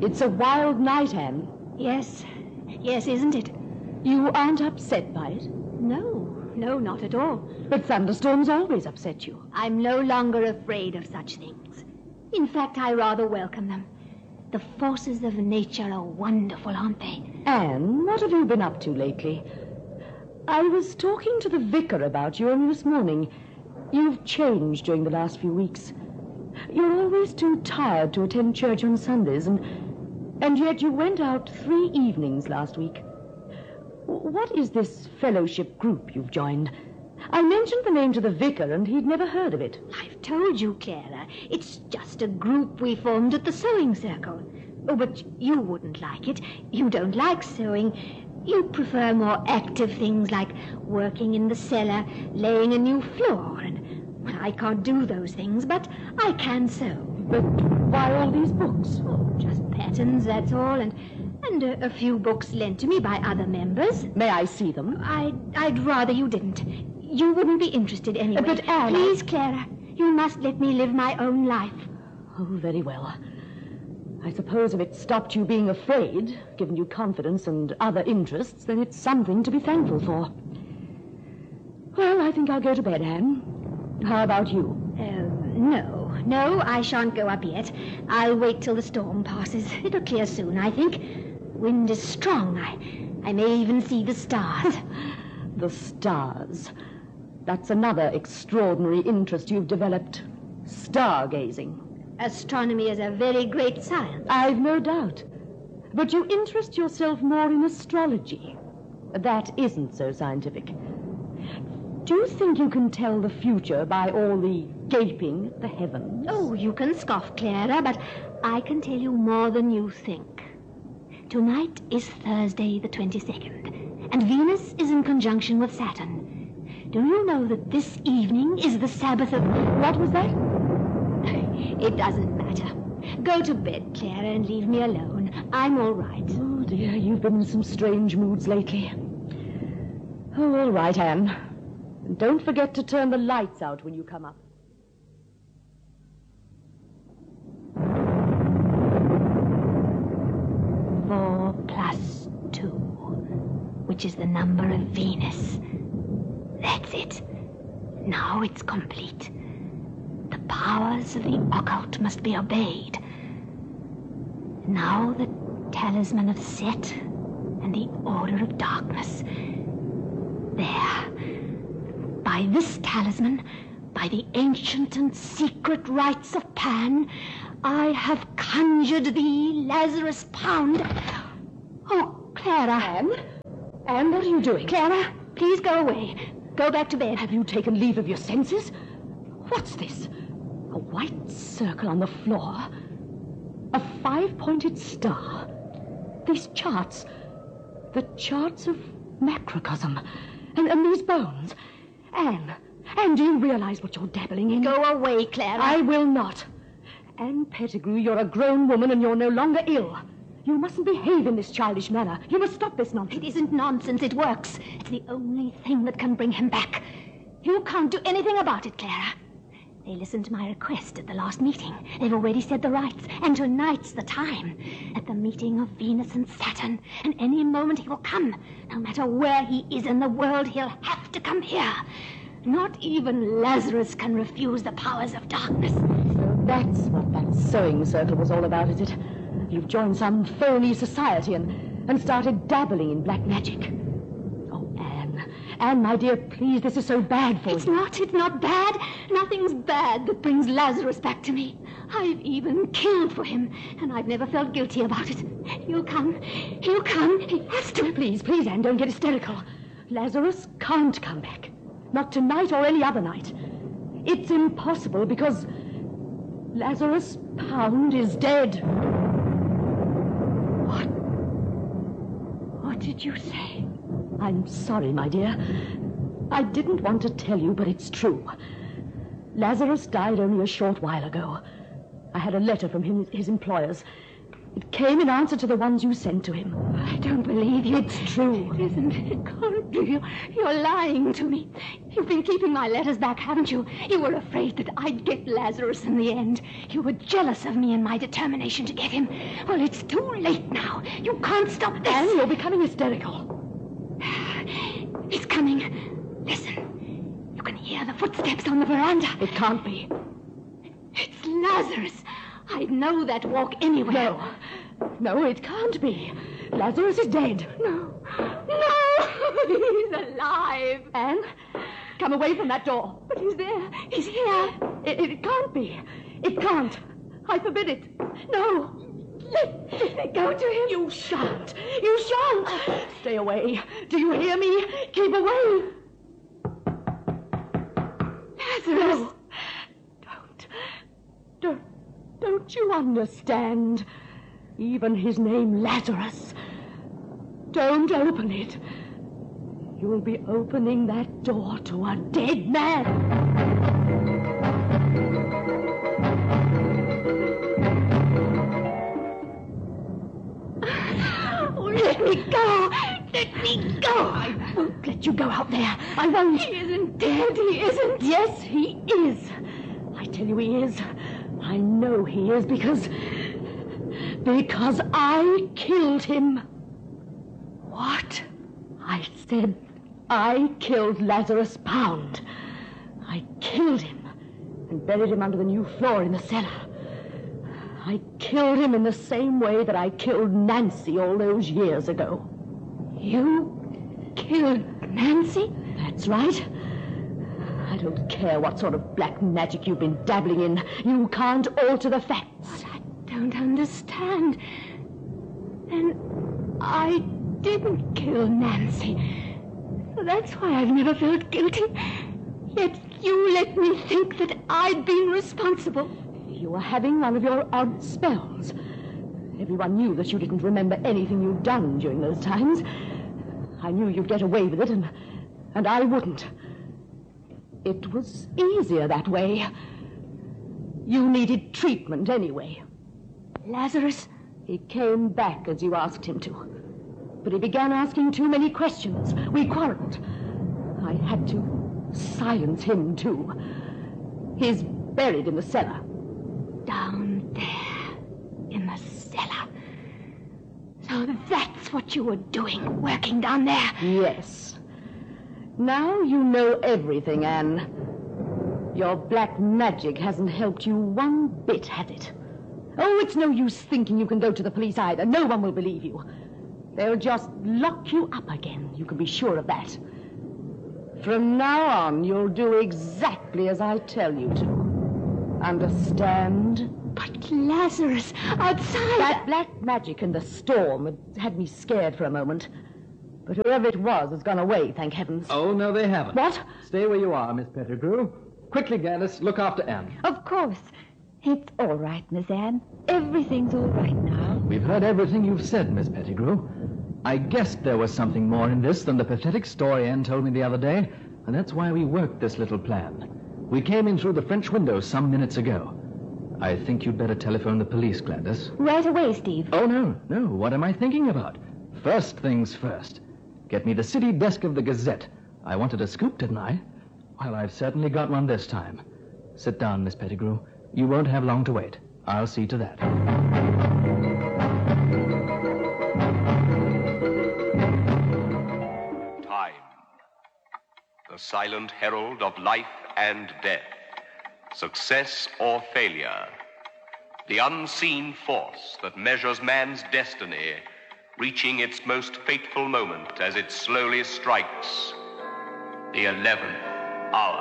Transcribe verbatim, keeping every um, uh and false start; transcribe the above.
It's a wild night, Anne. Yes. Yes, isn't it? You aren't upset by it? No, no, not at all. But thunderstorms always upset you. I'm no longer afraid of such things. In fact, I rather welcome them. The forces of nature are wonderful, aren't they? Anne, what have you been up to lately? I was talking to the vicar about you only this morning. You've changed during the last few weeks. You're always too tired to attend church on Sundays, and, and yet you went out three evenings last week. What is this fellowship group you've joined? I mentioned the name to the vicar, and he'd never heard of it. I've told you, Clara. It's just a group we formed at the sewing circle. Oh, but you wouldn't like it. You don't like sewing. You prefer more active things like working in the cellar, laying a new floor, and well, I can't do those things, but I can sew. But why all these books? Oh, just patterns, that's all, and and a, a few books lent to me by other members. May I see them? I'd, I'd rather you didn't. You wouldn't be interested anyway. Uh, but Anne... Please, Clara, you must let me live my own life. Oh, very well. I suppose if it stopped you being afraid, given you confidence and other interests, then it's something to be thankful for. Well, I think I'll go to bed, Anne. How about you? Um, no, no, I shan't go up yet. I'll wait till the storm passes. It'll clear soon, I think. Wind is strong. I, I may even see the stars. The stars. That's another extraordinary interest you've developed. Stargazing. Astronomy is a very great science. I've no doubt. But you interest yourself more in astrology. That isn't so scientific. Do you think you can tell the future by all the gaping at the heavens? Oh, you can scoff, Clara, but I can tell you more than you think. Tonight is Thursday the twenty-second, and Venus is in conjunction with Saturn. Do you know that this evening is the Sabbath of... What was that? It doesn't matter. Go to bed, Clara, and leave me alone. I'm all right. Oh, dear, you've been in some strange moods lately. Oh, all right, Anne. And don't forget to turn the lights out when you come up. Four plus two, which is the number of Venus. That's it. Now it's complete. The powers of the occult must be obeyed. Now the talisman of Set and the order of darkness. There. By this talisman, by the ancient and secret rites of Pan, I have conjured thee, Lazarus Pound. Oh, Clara. Anne? Anne, what are you doing? Clara, please go away. Go back to bed. Have you taken leave of your senses? What's this? A white circle on the floor? A five-pointed star? These charts? The charts of macrocosm? And, and these bones? Anne, Anne, do you realize what you're dabbling in? Go away, Clara. I will not. Anne Pettigrew, you're a grown woman and you're no longer ill. You mustn't behave in this childish manner. You must stop this nonsense. It isn't nonsense, it works. It's the only thing that can bring him back. You can't do anything about it, Clara. They listened to my request at the last meeting. They've already said the rites, and tonight's the time. At the meeting of Venus and Saturn. And any moment he will come. No matter where he is in the world, he'll have to come here. Not even Lazarus can refuse the powers of darkness. So that's what that sewing circle was all about, is it? You've joined some phony society and, and started dabbling in black magic. Oh, Anne. Anne, my dear, please, this is so bad for It's you. not, it's not bad. Nothing's bad that brings Lazarus back to me. I've even killed for him, and I've never felt guilty about it. He'll come. He'll come. He has to. Please, please, Anne, don't get hysterical. Lazarus can't come back. Not tonight or any other night. It's impossible because Lazarus Pound is dead. What? What did you say? I'm sorry, my dear. I didn't want to tell you, but it's true. Lazarus died only a short while ago. I had a letter from him, his employers. It came in answer to the ones you sent to him. I don't believe you. It's true. It isn't. It can't be. You, you're lying to me. You've been keeping my letters back, haven't you? You were afraid that I'd get Lazarus in the end. You were jealous of me and my determination to get him. Well, it's too late now. You can't stop this. Anne, you're becoming hysterical. He's coming. Listen. You can hear the footsteps on the veranda. It can't be. It's Lazarus. I'd know that walk anywhere. No. No, it can't be. Lazarus is dead. No. No! He's alive. Anne, come away from that door. But he's there. He's here. It, it can't be. It can't. I forbid it. No. Let, let me go to him. You shan't. You shan't. Stay away. Do you hear me? Keep away. Lazarus. No. Don't. Don't. Don't you understand? Even his name, Lazarus. Don't open it. You'll be opening that door to a dead man. Oh, let me go. Let me go. I won't let you go out there. I won't. He isn't dead. He isn't. Yes, he is. I tell you he is. I know he is because... Because I killed him. What? I said I killed Lazarus Pound. I killed him and buried him under the new floor in the cellar. I killed him in the same way that I killed Nancy all those years ago. You killed Nancy? That's right. I don't care what sort of black magic you've been dabbling in. You can't alter the facts. I don't understand. And I didn't kill Nancy. That's why I've never felt guilty. Yet you let me think that I'd been responsible. You were having one of your odd spells. Everyone knew that you didn't remember anything you'd done during those times. I knew you'd get away with it, and, and I wouldn't. It was easier that way. You needed treatment anyway. Lazarus? He came back as you asked him to. But he began asking too many questions. We quarreled. I had to silence him, too. He's buried in the cellar. Down there, in the cellar. So that's what you were doing, working down there? Yes. Now you know everything, Anne. Your black magic hasn't helped you one bit, has it? Oh, it's no use thinking you can go to the police either. No one will believe you. They'll just lock you up again. You can be sure of that. From now on, you'll do exactly as I tell you to. Understand? But Lazarus, outside... That black magic and the storm had had me scared for a moment. But whoever it was has gone away, thank heavens. Oh, no, they haven't. What? Stay where you are, Miss Pettigrew. Quickly, Gladys, look after Anne. Of course. It's all right, Miss Anne. Everything's all right now. We've heard everything you've said, Miss Pettigrew. I guessed there was something more in this than the pathetic story Anne told me the other day, and that's why we worked this little plan. We came in through the French window some minutes ago. I think you'd better telephone the police, Gladys. Right away, Steve. Oh, no, no. What am I thinking about? First things first. Get me the city desk of the Gazette. I wanted a scoop, didn't I? Well, I've certainly got one this time. Sit down, Miss Pettigrew. You won't have long to wait. I'll see to that. Time, the silent herald of life and death, success or failure, the unseen force that measures man's destiny, reaching its most fateful moment as it slowly strikes the eleventh hour.